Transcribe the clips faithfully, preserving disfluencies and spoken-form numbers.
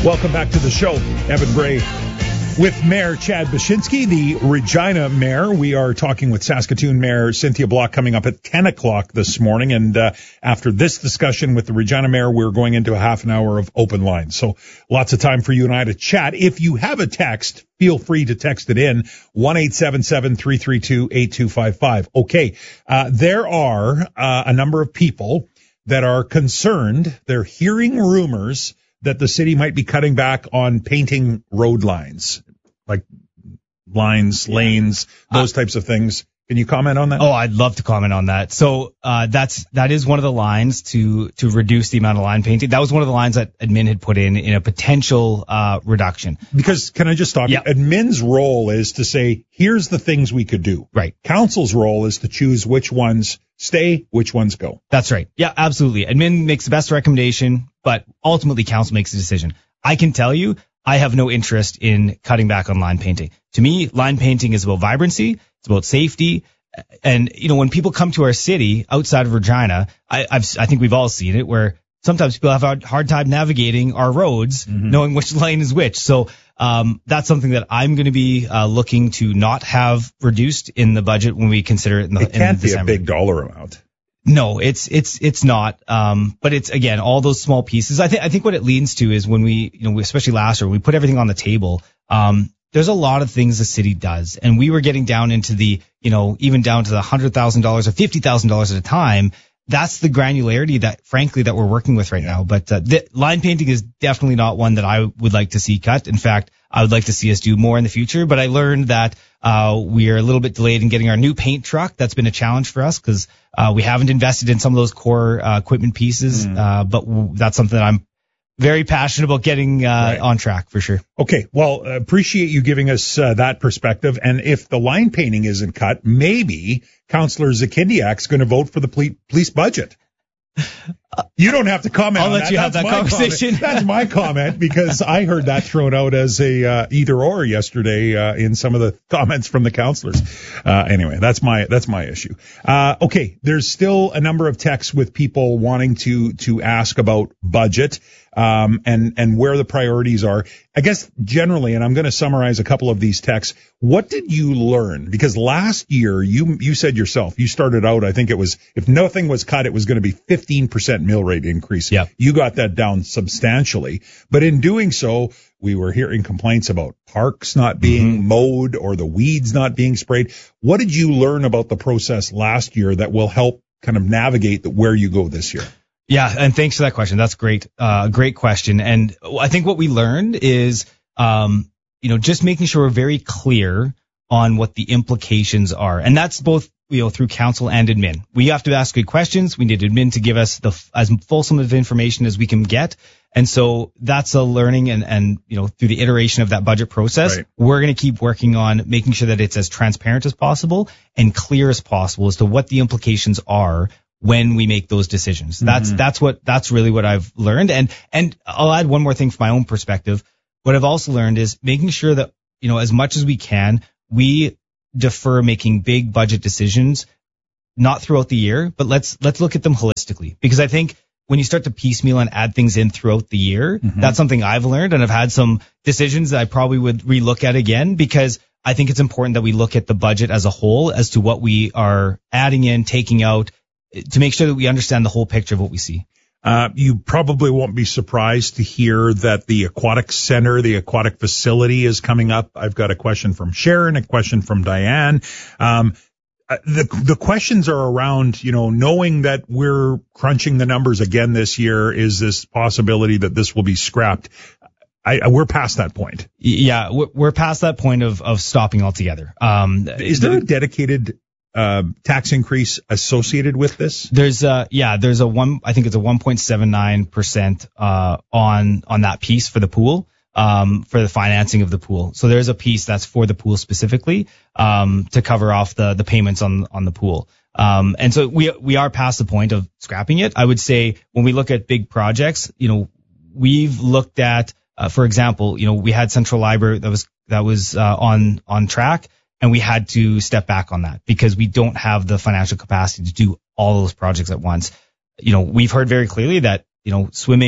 Welcome back to the show. Evan Bray with Mayor Chad Bashinsky, the Regina Mayor. We are talking with Saskatoon Mayor Cynthia Block coming up at ten o'clock this morning. And uh, after this discussion with the Regina Mayor, we're going into a half an hour of open lines. So lots of time for you and I to chat. If you have a text, feel free to text it in, one eight seven seven, three three two, eight two five five. Okay, uh, there are uh, a number of people that are concerned. They're hearing rumors that the city might be cutting back on painting road lines, like lines, lanes, those uh, types of things. Can you comment on that? Oh, I'd love to comment on that. So uh, that's that is one of the lines to to reduce the amount of line painting. That was one of the lines that admin had put in in a potential uh, reduction. Because can I just stop you? Yeah. Admin's role is to say, here's the things we could do. Right. Council's role is to choose which ones stay, which ones go. That's right. Yeah, absolutely. Admin makes the best recommendation, but ultimately council makes the decision. I can tell you, I have no interest in cutting back on line painting. To me, line painting is about vibrancy. It's about safety. And, you know, when people come to our city outside of Regina, I, I've, I think we've all seen it where sometimes people have a hard time navigating our roads, mm-hmm. knowing which lane is which. So, um, that's something that I'm going to be, uh, looking to not have reduced in the budget when we consider it in the, it can't in be December. a big dollar amount. No, it's, it's, it's not. Um, but it's, again, all those small pieces. I think, I think what it leads to is when we, you know, especially last year, we put everything on the table. Um, there's a lot of things the city does. And we were getting down into the, you know, even down to the one hundred thousand dollars or fifty thousand dollars at a time. That's the granularity that, frankly, that we're working with right yeah. now. But uh, the line painting is definitely not one that I would like to see cut. In fact, I would like to see us do more in the future. But I learned that uh we are a little bit delayed in getting our new paint truck. That's been a challenge for us because uh we haven't invested in some of those core uh, equipment pieces. Mm. Uh But w- that's something that I'm very passionate about getting uh right. on track for sure. Okay, well, uh, appreciate you giving us uh, that perspective. And if the line painting isn't cut, maybe Councillor Zakindiak's going to vote for the ple- police budget. You don't have to comment I'll on let that. you That's have that my conversation. Comment. That's my comment because I heard that thrown out as a uh, either or yesterday uh, in some of the comments from the councillors. Uh, anyway, that's my that's my issue. Uh, okay, there's still a number of texts with people wanting to to ask about budget um, and and where the priorities are. I guess generally, and I'm going to summarize a couple of these texts. What did you learn? Because last year you you said yourself you started out. I think it was if nothing was cut, it was going to be fifteen percent mill rate increase. Yeah. You got that down substantially. But in doing so, we were hearing complaints about parks not being mm-hmm. mowed or the weeds not being sprayed. What did you learn about the process last year that will help kind of navigate the, where you go this year? Yeah, and thanks for that question. That's great. Uh, great question. And I think what we learned is, um, you know, just making sure we're very clear on what the implications are. And that's both, you know, through council and admin. We have to ask good questions. We need admin to give us the as fulsome of information as we can get. And so that's a learning and, and, you know, through the iteration of that budget process, right. we're going to keep working on making sure that it's as transparent as possible and clear as possible as to what the implications are when we make those decisions. Mm-hmm. That's, that's what, that's really what I've learned. And, and I'll add one more thing from my own perspective. What I've also learned is making sure that, you know, as much as we can, we defer making big budget decisions, not throughout the year, but let's, let's look at them holistically. Because I think when you start to piecemeal and add things in throughout the year, mm-hmm. that's something I've learned. And I've had some decisions that I probably would relook at again because I think it's important that we look at the budget as a whole as to what we are adding in, taking out, to make sure that we understand the whole picture of what we see. Uh, you probably won't be surprised to hear that the aquatic center, the aquatic facility is coming up. I've got a question from Sharon, a question from Diane. Um, the, the questions are around, you know, knowing that we're crunching the numbers again this year, is this possibility that this will be scrapped? I, we're past that point. Yeah, we're past that point of, of stopping altogether. Um, is there a dedicated Uh, tax increase associated with this? There's uh yeah, there's a one, I think it's a one point seven nine percent uh on on that piece for the pool, um for the financing of the pool. So there's a piece that's for the pool specifically, um to cover off the the payments on on the pool. Um and so we we are past the point of scrapping it. I would say when we look at big projects, you know, we've looked at uh, for example, you know, we had Central Library that was that was uh, on on track. And we had to step back on that because we don't have the financial capacity to do all those projects at once. You know, we've heard very clearly that, you know, swimming,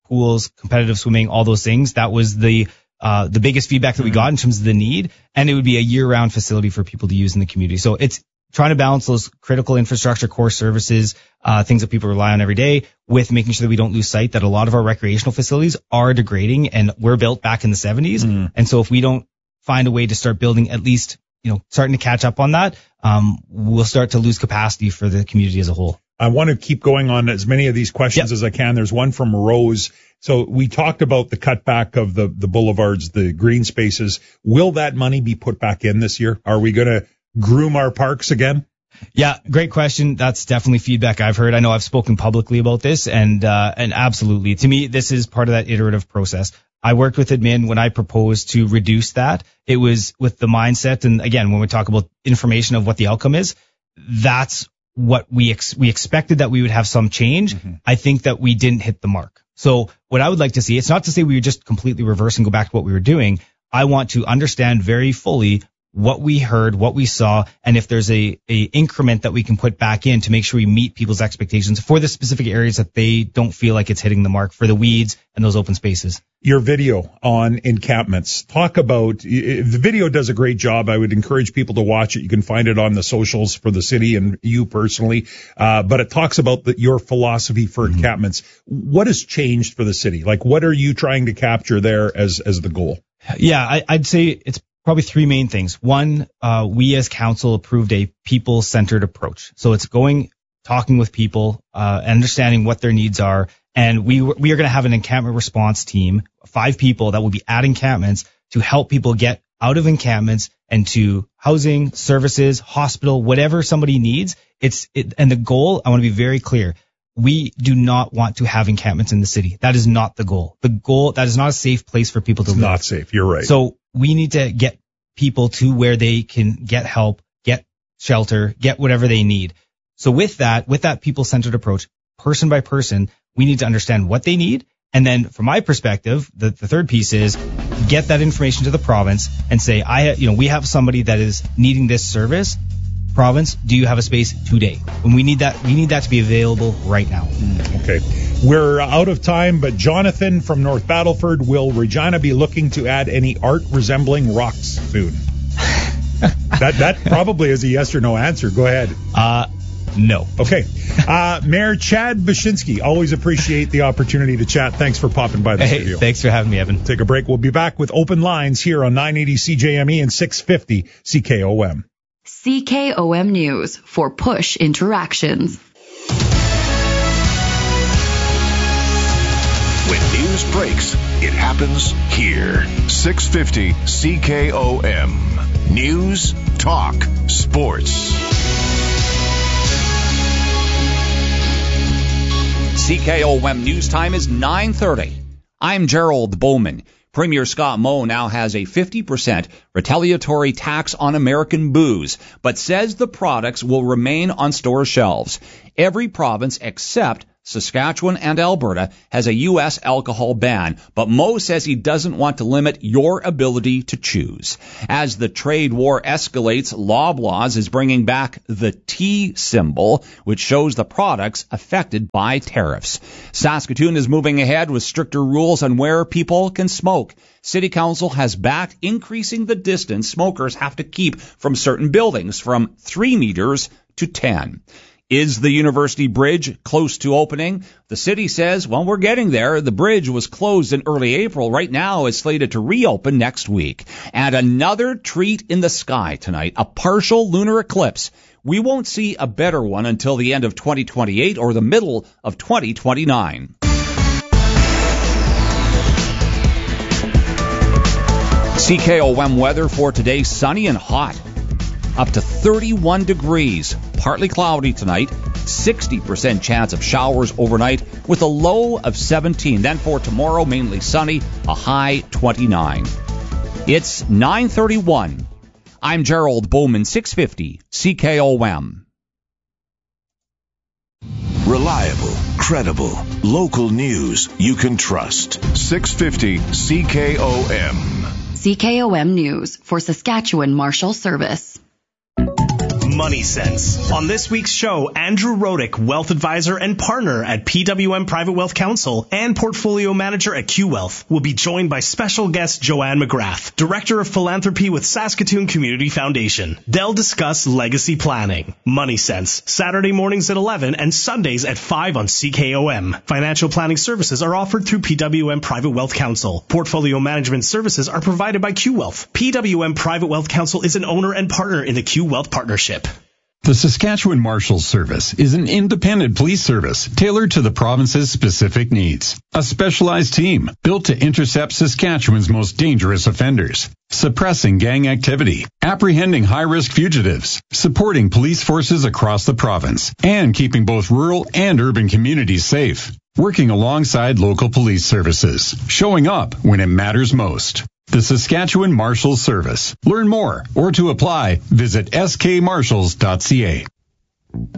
pools, competitive swimming, all those things. That was the uh, the biggest feedback that we got in terms of the need, and it would be a year-round facility for people to use in the community. So it's trying to balance those critical infrastructure, core services, uh, things that people rely on every day, with making sure that we don't lose sight that a lot of our recreational facilities are degrading and were built back in the seventies. Mm. And so if we don't find a way to start building, at least, you know, starting to catch up on that, um, we'll start to lose capacity for the community as a whole. I want to keep going on as many of these questions yep. as I can. There's one from Rose. So we talked about the cutback of the, the boulevards, the green spaces. Will that money be put back in this year? Are we going to groom our parks again? Yeah, great question. That's definitely feedback I've heard. I know I've spoken publicly about this, and uh, and absolutely. To me, this is part of that iterative process. I worked with admin when I proposed to reduce that. It was with the mindset, and again, when we talk about information of what the outcome is, that's what we ex- we expected that we would have some change. Mm-hmm. I think that we didn't hit the mark. So what I would like to see, it's not to say we would just completely reverse and go back to what we were doing. I want to understand very fully what we heard, what we saw, and if there's a, a increment that we can put back in to make sure we meet people's expectations for the specific areas that they don't feel like it's hitting the mark, for the weeds and those open spaces. Your video on encampments, talk about, the video does a great job. I would encourage people to watch it. You can find it on the socials for the city and you personally, uh, but it talks about the, your philosophy for mm-hmm. encampments. What has changed for the city? Like, what are you trying to capture there as, as the goal? Yeah, I, I'd say it's probably three main things. One, uh, we as council approved a people-centered approach. So it's going, talking with people, uh, understanding what their needs are. And we, we are going to have an encampment response team, five people that will be at encampments to help people get out of encampments and to housing, services, hospital, whatever somebody needs. It's, it, and the goal, I want to be very clear. We do not want to have encampments in the city. That is not the goal. The goal, that is not a safe place for people to it's live. Not safe. You're right. So we need to get people to where they can get help, get shelter, get whatever they need. So with that, with that people-centered approach, person by person, we need to understand what they need. And then from my perspective, the, the third piece is get that information to the province and say, I, you know, we have somebody that is needing this service. Province, do you have a space today? And we need that, we need that to be available right now. Okay. We're out of time, but Jonathan from North Battleford, will Regina be looking to add any art resembling rocks soon? that, that probably is a yes or no answer. Go ahead. Uh, no. Okay. Uh, Mayor Chad Baczynski, always appreciate the opportunity to chat. Thanks for popping by the hey, studio. Thanks for having me, Evan. Take a break. We'll be back with Open Lines here on nine eighty C J M E and six fifty C K O M. C K O M News for Push Interactions. When news breaks, it happens here. six fifty C K O M. News, talk, sports. C K O M News Time is nine thirty. I'm Gerald Bowman. Premier Scott Moe now has a fifty percent retaliatory tax on American booze, but says the products will remain on store shelves. Every province except Saskatchewan and Alberta has a U S alcohol ban, but Moe says he doesn't want to limit your ability to choose. As the trade war escalates, Loblaws is bringing back the T symbol, which shows the products affected by tariffs. Saskatoon is moving ahead with stricter rules on where people can smoke. City Council has backed increasing the distance smokers have to keep from certain buildings from three meters to ten. Is the University Bridge close to opening? The city says, well, we're getting there. The bridge was closed in early April. Right now, it's slated to reopen next week. And another treat in the sky tonight, a partial lunar eclipse. We won't see a better one until the end of twenty twenty-eight or the middle of twenty twenty-nine. C K O M weather for today, sunny and hot. Up to thirty-one degrees. Partly cloudy tonight. sixty percent chance of showers overnight with a low of seventeen. Then for tomorrow, mainly sunny, a high twenty-nine. It's nine thirty-one. I'm Gerald Bowman, six fifty C K O M. Reliable, credible, local news you can trust. six fifty C K O M. C K O M News for Saskatchewan Marshal Service. Money Sense. On this week's show, Andrew Rodick, wealth advisor and partner at P W M Private Wealth Counsel and portfolio manager at Q Wealth, will be joined by special guest Joanne McGrath, director of philanthropy with Saskatoon Community Foundation. They'll discuss legacy planning. Money Sense, Saturday mornings at eleven and Sundays at five on C K O M. Financial planning services are offered through P W M Private Wealth Counsel. Portfolio management services are provided by Q Wealth. P W M Private Wealth Counsel is an owner and partner in the Q Wealth Partnership. The Saskatchewan Marshals Service is an independent police service tailored to the province's specific needs. A specialized team built to intercept Saskatchewan's most dangerous offenders, suppressing gang activity, apprehending high-risk fugitives, supporting police forces across the province, and keeping both rural and urban communities safe. Working alongside local police services, showing up when it matters most. The Saskatchewan Marshals Service. Learn more or to apply, visit s k marshals dot c a.